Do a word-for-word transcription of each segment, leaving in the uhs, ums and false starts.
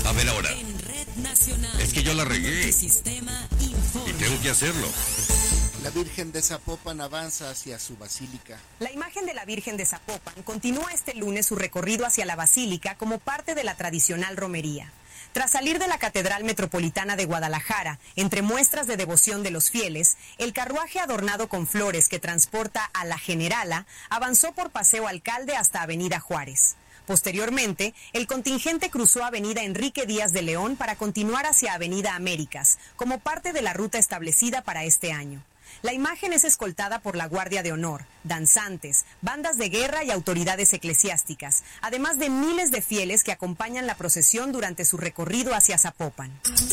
A ver ahora. En Red Nacional. Es que yo la regué. Sistema informa. Y tengo que hacerlo. La Virgen de Zapopan avanza hacia su basílica. La imagen de la Virgen de Zapopan continúa este lunes su recorrido hacia la basílica como parte de la tradicional romería. Tras salir de la Catedral Metropolitana de Guadalajara, entre muestras de devoción de los fieles, el carruaje adornado con flores que transporta a la Generala avanzó por Paseo Alcalde hasta Avenida Juárez. Posteriormente, el contingente cruzó Avenida Enrique Díaz de León para continuar hacia Avenida Américas, como parte de la ruta establecida para este año. La imagen es escoltada por la Guardia de Honor, danzantes, bandas de guerra y autoridades eclesiásticas, además de miles de fieles que acompañan la procesión durante su recorrido hacia Zapopan.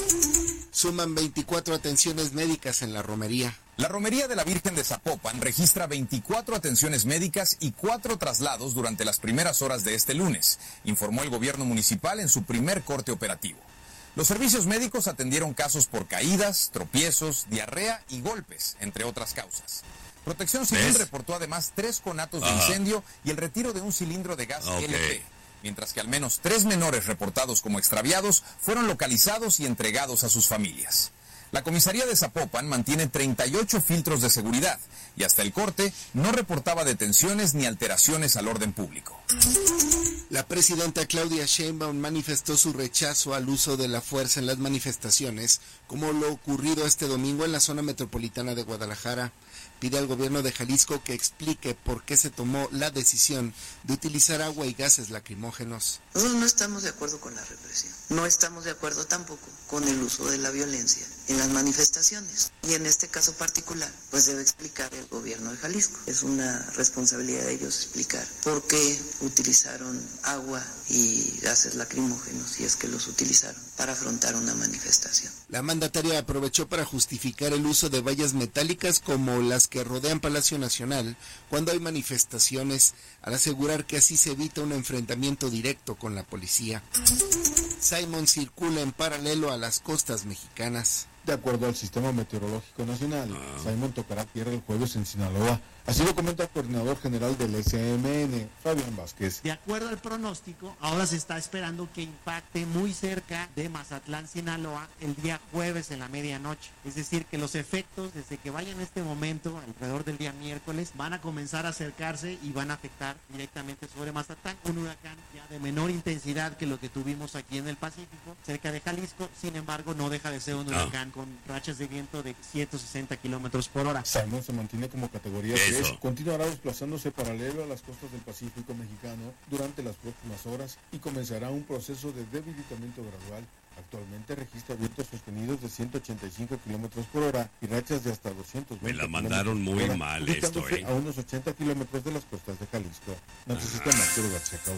Suman veinticuatro atenciones médicas en la romería. La romería de la Virgen de Zapopan registra veinticuatro atenciones médicas y cuatro traslados durante las primeras horas de este lunes, informó el gobierno municipal en su primer corte operativo. Los servicios médicos atendieron casos por caídas, tropiezos, diarrea y golpes, entre otras causas. Protección Civil ¿Ves? reportó además tres conatos Ajá. de incendio y el retiro de un cilindro de gas okay. L P, mientras que al menos tres menores reportados como extraviados fueron localizados y entregados a sus familias. La comisaría de Zapopan mantiene treinta y ocho filtros de seguridad y hasta el corte no reportaba detenciones ni alteraciones al orden público. La presidenta Claudia Sheinbaum manifestó su rechazo al uso de la fuerza en las manifestaciones, como lo ocurrido este domingo en la zona metropolitana de Guadalajara. Pide al gobierno de Jalisco que explique por qué se tomó la decisión de utilizar agua y gases lacrimógenos. Nosotros no estamos de acuerdo con la represión. No estamos de acuerdo tampoco con el uso de la violencia en las manifestaciones. Y en este caso particular, pues debe explicar el gobierno de Jalisco. Es una responsabilidad de ellos explicar por qué utilizaron agua y gases lacrimógenos, si es que los utilizaron, para afrontar una manifestación. La mandataria aprovechó para justificar el uso de vallas metálicas como las que rodean Palacio Nacional cuando hay manifestaciones, al asegurar que así se evita un enfrentamiento directo con la policía. Simon circula en paralelo a las costas mexicanas. De acuerdo al Sistema Meteorológico Nacional, ah. Simon tocará tierra el jueves en Sinaloa. Así lo comenta el coordinador general del S M N, Fabián Vázquez. De acuerdo al pronóstico, ahora se está esperando que impacte muy cerca de Mazatlán, Sinaloa, el día jueves en la medianoche. Es decir, que los efectos, desde que vayan en este momento, alrededor del día miércoles, van a comenzar a acercarse y van a afectar directamente sobre Mazatlán. Un huracán ya de menor intensidad que lo que tuvimos aquí en el Pacífico, cerca de Jalisco. Sin embargo, no deja de ser un huracán ah. con rachas de viento de ciento sesenta kilómetros por hora. Simon se mantiene como categoría tres. Continuará desplazándose paralelo a las costas del Pacífico mexicano durante las próximas horas y comenzará un proceso de debilitamiento gradual. Actualmente registra vientos sostenidos de ciento ochenta y cinco kilómetros por hora y rachas de hasta doscientos veinte. Me la mandaron muy hora, mal esto, ¿eh? a unos ochenta kilómetros de las costas de Jalisco. Necesita Marcelo García Cabos.